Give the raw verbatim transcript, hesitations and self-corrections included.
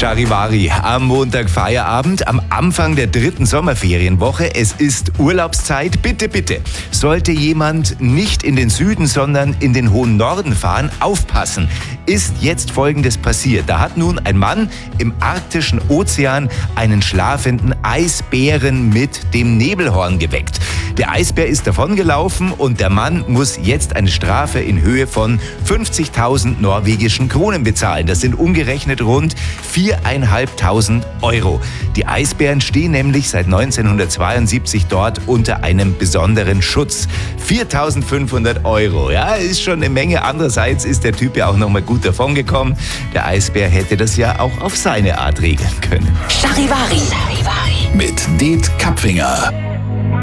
Charivari, am Montag Feierabend, am Anfang der dritten Sommerferienwoche. Es ist Urlaubszeit. Bitte, bitte, sollte jemand nicht in den Süden, sondern in den hohen Norden fahren, aufpassen. Ist jetzt Folgendes passiert. Da hat nun ein Mann im arktischen Ozean einen schlafenden Eisbären mit dem Nebelhorn geweckt. Der Eisbär ist davongelaufen und der Mann muss jetzt eine Strafe in Höhe von fünfzigtausend norwegischen Kronen bezahlen. Das sind umgerechnet rund viertausendfünfhundert Euro. Die Eisbären stehen nämlich seit neunzehnhundertzweiundsiebzig dort unter einem besonderen Schutz. viertausendfünfhundert Euro, ja, ist schon eine Menge. Andererseits ist der Typ ja auch noch mal gut davongekommen. Der Eisbär hätte das ja auch auf seine Art regeln können. Charivari. Mit Det Kapfinger.